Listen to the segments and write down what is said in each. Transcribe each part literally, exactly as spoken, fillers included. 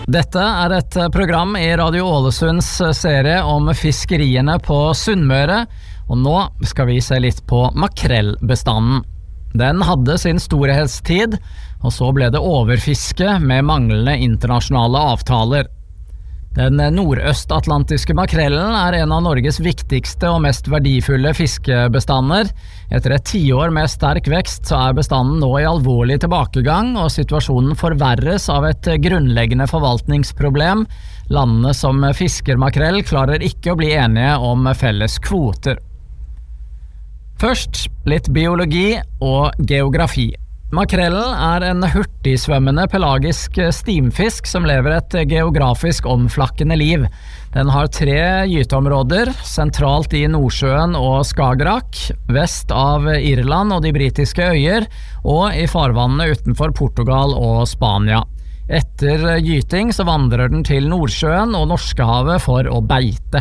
Dette er et program i Radio Ålesunds serie om fiskeriene på Sunnmøre, og nå skal vi se litt på makrellbestanden. Den hadde sin storhetstid, og så ble det overfiske med manglende internasjonale avtaler. Den nordøstatlantiske makrellen er en av Norges viktigste og mest verdifulle fiskebestander. Etter et tiår med sterk vekst så er bestanden nå i alvorlig tilbakegang, og situasjonen forverres av et grunnleggende forvaltningsproblem. Landene som fisker makrell klarer ikke å bli enige om felles kvoter. Først litt biologi og geografi. Makrellen er en hurtigsvømmende pelagisk stimfisk som lever et geografisk omflakkende liv. Den har tre gyteområder, sentralt i Nordsjøen og Skagerrak, vest av Irland og de britiske øyer, og i farvannene utenfor Portugal og Spania. Etter gyting så vandrer den til Nordsjøen og Norskehavet for å beite.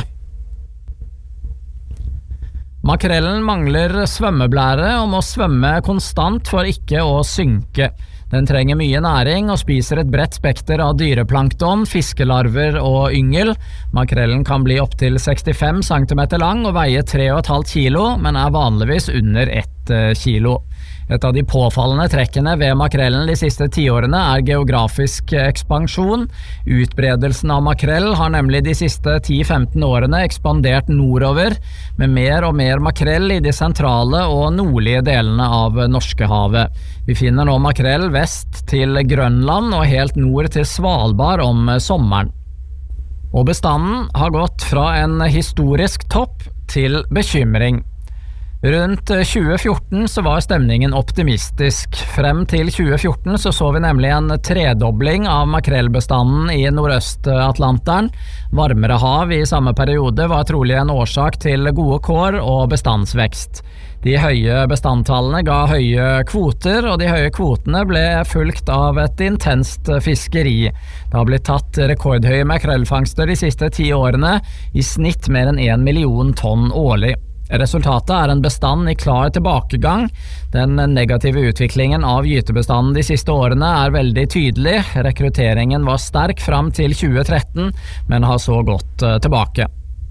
Makrellen mangler svømmeblære og må svømme konstant for ikke å synke. Den trenger mye næring og spiser et bredt spekter av dyreplankton, fiskelarver og yngel. Makrellen kan bli opptil sekstifem centimeter lang og veie tre komma fem kilo, men er vanligvis under ett kilo. Et av de påfallende trekkene ved makrellen de siste tiårene er geografisk ekspansjon. Utbredelsen av makrell har nemlig de siste ti til femten årene ekspandert nordover, med mer og mer makrell i de sentrale og nordlige delene av Norskehavet. Vi finner nå makrell vest til Grønland og helt nord til Svalbard om sommeren. Og bestanden har gått fra en historisk topp til bekymring. Rundt tjue fjorten så var stemningen optimistisk. Frem til tjue fjorten så så vi nemlig en tredobling av makrellbestanden i Nordøstatlanteren. Varmere hav i samme periode var trolig en årsak til gode kår og bestandsvekst. De høye bestandtallene ga høye kvoter, og de høye kvotene ble fulgt av et intenst fiskeri. Det har blitt tatt rekordhøye makrellfangster de siste ti årene, i snitt mer enn en million tonn årlig. Resultatet er en bestand i klar tilbakegang. Den negative utviklingen av gytebestanden de siste årene er veldig tydelig. Rekrutteringen var sterk fram til tjue tretten, men har så gått tilbake.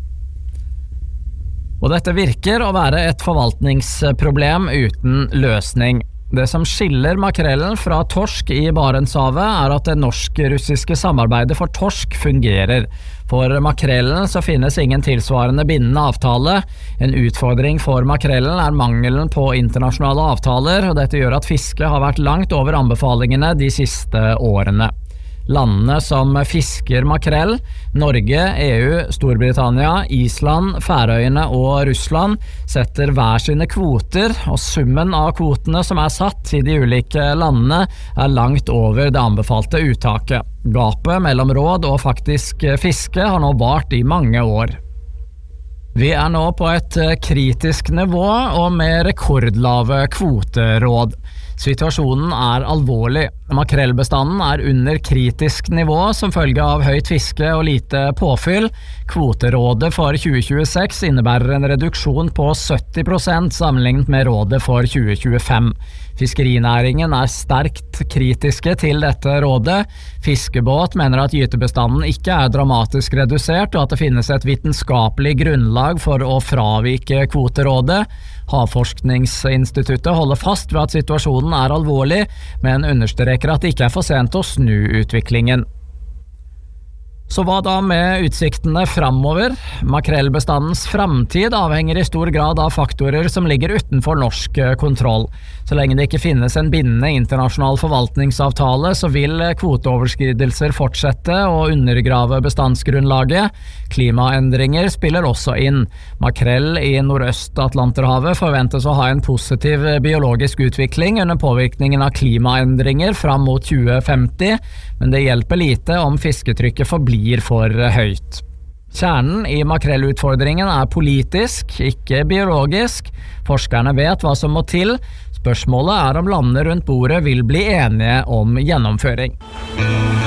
Og dette virker å være et forvaltningsproblem uten løsning. Det som skiller makrellen fra torsk i Barentshavet er at det norsk-russiske samarbeidet for torsk fungerer. For makrellen så finnes ingen tilsvarende bindende avtale. En utfordring for makrellen er mangelen på internasjonale avtaler, og dette gjør at fisket har vært langt over anbefalingene de siste årene. Landene som fisker makrell, Norge, E U, Storbritannia, Island, Færøyene og Russland, setter hver sine kvoter, og summen av kvotene som er satt i de ulike landene er langt over det anbefalte uttaket. Gapet mellom råd og faktisk fiske har nå vart i mange år. Vi er nå på et kritisk nivå og med rekordlave kvoteråd. Situasjonen er alvorlig. Makrellbestanden er under kritisk nivå som følge av høyt fiske og lite påfyll. Kvoterådet for tjue tjueseks innebærer en reduksjon på sytti prosent sammenlignet med rådet for tjue tjuefem. Fiskerinæringen er sterkt kritiske til dette rådet. Fiskebåt mener at gytebestanden ikke er dramatisk redusert, og at det finnes et vitenskapelig grunnlag for å fravike kvoterådet. Havforskningsinstituttet holder fast ved at situasjonen er alvorlig, men understreker at det ikke er for sent å snu utviklingen. Så hva da med utsiktene framover? Makrellbestandens framtid avhenger i stor grad av faktorer som ligger utenfor norsk kontroll. Så lenge det ikke finnes en bindende internasjonal forvaltningsavtale, så vil kvoteoverskridelser fortsette og undergrave bestandsgrunnlaget. Klimaendringer spiller også inn. Makrell i Nordøstatlanterhavet forventes å ha en positiv biologisk utvikling under påvirkningen av klimaendringer fram mot tjue femti, men det hjelper lite om fisketrykket forblir for høyt. Kjernen i makrellutfordringen er politisk, ikke biologisk. Forskerne vet hva som må til. Spørsmålet er om landene rundt bordet vil bli enige om gjennomføring.